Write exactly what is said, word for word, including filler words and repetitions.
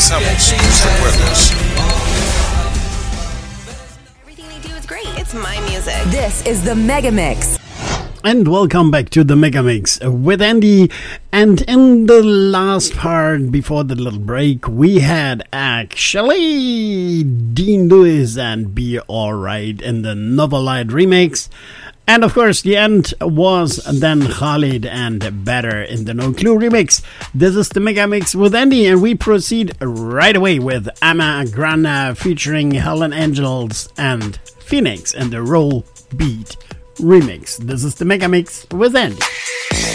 Estamos de recuerdos. Everything they do is great. It's my music. This is the Mega Mix. And welcome back to the Mega Mix with Andy. And in the last part, before the little break, we had actually Dean Lewis and Be Alright in the Nova Light remix. And of course, the end was then Khalid and Better in the No Clue remix. This is the Mega Mix with Andy, and we proceed right away with Ama Grana featuring Helen Angels and Phoenix and the Roll Beat remix. This is the Mega Mix with Andy.